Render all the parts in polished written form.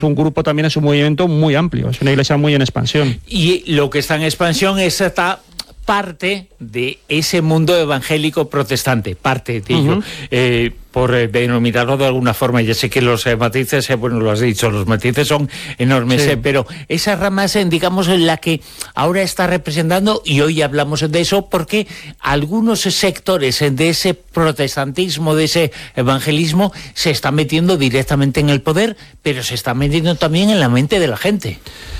un grupo también, es un movimiento muy amplio, es una iglesia muy en expansión. Y lo que está en expansión es esta parte de ese mundo evangélico protestante, parte de ello, por denominarlo de alguna forma. Ya sé que los matices, bueno, lo has dicho, los matices son enormes, pero esa rama es, digamos, en la que ahora está representando, y hoy hablamos de eso, porque algunos sectores de ese protestantismo, de ese evangelismo, se están metiendo directamente en el poder, pero se están metiendo también en la mente de la gente.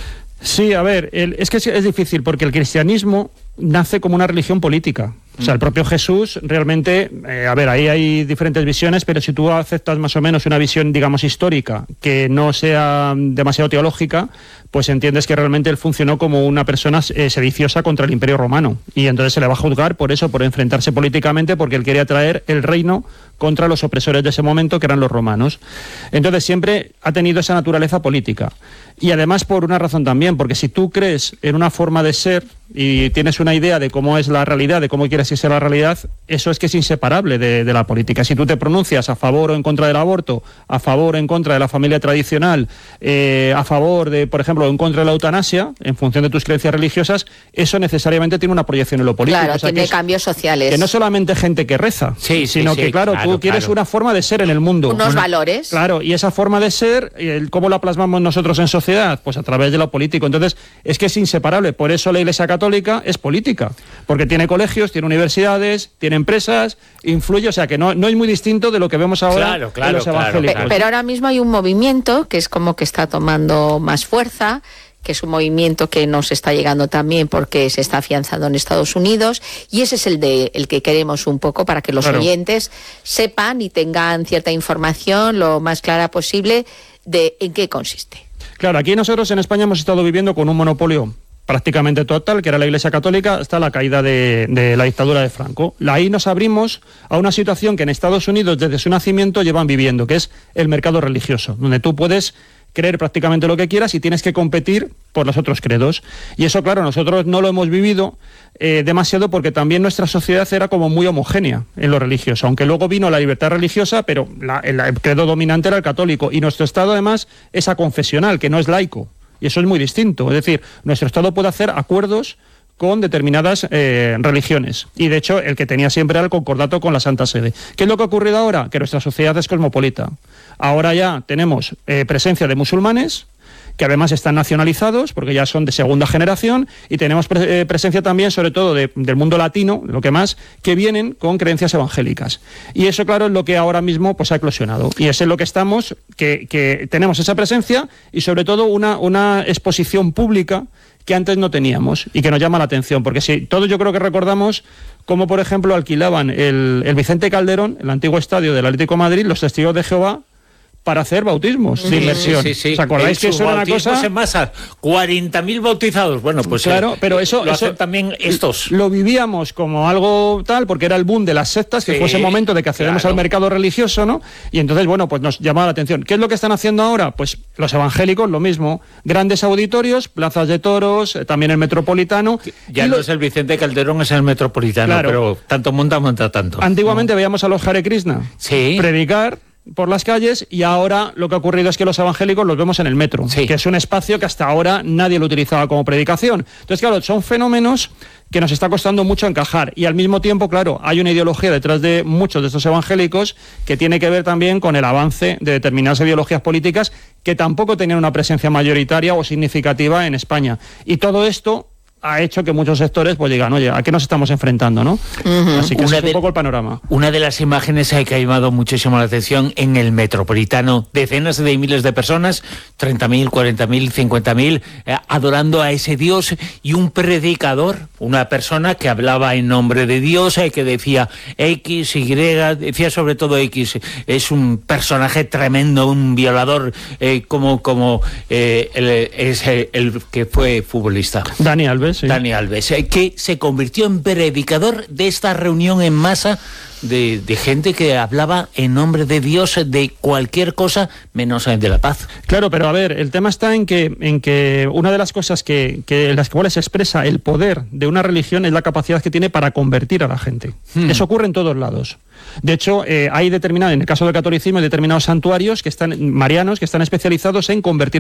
Sí, a ver, es que es difícil, porque el cristianismo nace como una religión política. O sea, el propio Jesús realmente, a ver, ahí hay diferentes visiones, pero si tú aceptas más o menos una visión, digamos, histórica, que no sea demasiado teológica, pues entiendes que realmente él funcionó como una persona sediciosa contra el Imperio Romano. Y entonces se le va a juzgar por eso, por enfrentarse políticamente, porque él quería traer el reino contra los opresores de ese momento, que eran los romanos. Entonces siempre ha tenido esa naturaleza política. Y además por una razón también, porque si tú crees en una forma de ser y tienes una idea de cómo es la realidad, de cómo quieres que sea la realidad, eso es que es inseparable de la política. Si tú te pronuncias a favor o en contra del aborto, a favor o en contra de la familia tradicional, a favor de, por ejemplo, o en contra de la eutanasia, en función de tus creencias religiosas, eso necesariamente tiene una proyección en lo político. Claro, o sea, tiene cambios sociales. Que no solamente gente que reza, sino que, claro, tú quieres una forma de ser en el mundo. Unos valores. Claro, y esa forma de ser, ¿cómo la plasmamos nosotros en sociedad? Pues a través de lo político. Entonces, es que es inseparable. Por eso la Iglesia Católica es política, porque tiene colegios, tiene universidades, tiene empresas, influye, o sea que no es muy distinto de lo que vemos ahora en los evangélicos. Pero ahora mismo hay un movimiento que es como que está tomando más fuerza, que es un movimiento que nos está llegando también porque se está afianzando en Estados Unidos, y ese es el que queremos un poco para que los oyentes sepan y tengan cierta información lo más clara posible de en qué consiste. Claro, aquí nosotros en España hemos estado viviendo con un monopolio prácticamente total, que era la Iglesia Católica, hasta la caída de la dictadura de Franco. Ahí nos abrimos a una situación que en Estados Unidos desde su nacimiento llevan viviendo, que es el mercado religioso, donde tú puedes creer prácticamente lo que quieras y tienes que competir por los otros credos. Y eso, claro, nosotros no lo hemos vivido demasiado, porque también nuestra sociedad era como muy homogénea en lo religioso, aunque luego vino la libertad religiosa, pero el credo dominante era el católico, y nuestro Estado además es aconfesional, que no es laico. Y eso es muy distinto. Es decir, nuestro Estado puede hacer acuerdos con determinadas religiones. Y de hecho, el que tenía siempre era el concordato con la Santa Sede. ¿Qué es lo que ha ocurrido ahora? Que nuestra sociedad es cosmopolita. Ahora ya tenemos presencia de musulmanes, que además están nacionalizados, porque ya son de segunda generación, y tenemos presencia también, sobre todo, del mundo latino, lo que más, que vienen con creencias evangélicas. Y eso, claro, es lo que ahora mismo pues ha eclosionado. Y es en lo que estamos, que tenemos esa presencia y, sobre todo, una exposición pública que antes no teníamos y que nos llama la atención, porque si todos yo creo que recordamos cómo, por ejemplo, alquilaban el Vicente Calderón, el antiguo estadio del Atlético de Madrid, los testigos de Jehová, para hacer bautismos de inmersión. Sí. ¿Os acordáis que eso era una cosa? En masa, 40.000 bautizados. Bueno, pues claro, pero eso hacen también estos. Lo vivíamos como algo tal, porque era el boom de las sectas, que fue ese momento de que accedemos al mercado religioso, ¿no? Y entonces, bueno, pues nos llamaba la atención. ¿Qué es lo que están haciendo ahora? Pues los evangélicos, lo mismo. Grandes auditorios, plazas de toros, también el Metropolitano. Ya no es el Vicente Calderón, es el Metropolitano, pero tanto monta tanto. Antiguamente veíamos a los Hare Krishna predicar por las calles, y ahora lo que ha ocurrido es que los evangélicos los vemos en el metro, que es un espacio que hasta ahora nadie lo utilizaba como predicación. Entonces, claro, son fenómenos que nos está costando mucho encajar, y al mismo tiempo, claro, hay una ideología detrás de muchos de estos evangélicos que tiene que ver también con el avance de determinadas ideologías políticas que tampoco tenían una presencia mayoritaria o significativa en España. Y todo esto ha hecho que muchos sectores pues digan, oye, ¿a qué nos estamos enfrentando, no? Así que ese es un poco el panorama. Una de las imágenes que ha llamado muchísimo la atención en el Metropolitano, decenas de miles de personas, 30.000, 40.000, 50.000, adorando a ese Dios, y un predicador, una persona que hablaba en nombre de Dios, que decía X, Y, decía sobre todo X, es un personaje tremendo, un violador, como es el que fue futbolista. Dani Alves. Alves, sí. Dani Alves, que se convirtió en predicador de esta reunión en masa de gente que hablaba en nombre de Dios de cualquier cosa menos de la paz. Claro, pero a ver, el tema está en que una de las cosas que en las cuales se expresa el poder de una religión es la capacidad que tiene para convertir a la gente. Eso ocurre en todos lados. De hecho, hay en el caso del catolicismo, hay determinados santuarios que están marianos que están especializados en convertir